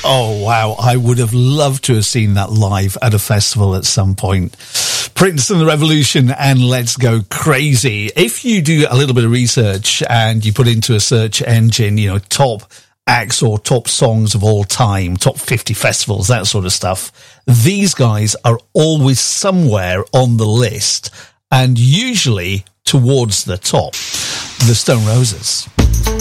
Oh, wow. I would have loved to have seen that live at a festival at some point. Prince and the Revolution and Let's Go Crazy. If you do a little bit of research and you put into a search engine, you know, top acts or top songs of all time, top 50 festivals, that sort of stuff, these guys are always somewhere on the list and usually towards the top. The Stone Roses.